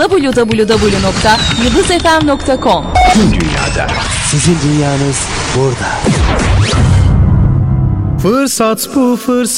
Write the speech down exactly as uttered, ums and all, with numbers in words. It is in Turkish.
w w w nokta yıldız f m nokta com. Tüm dünyada. Sizin dünyanız burada. Fırsat bu fırsat.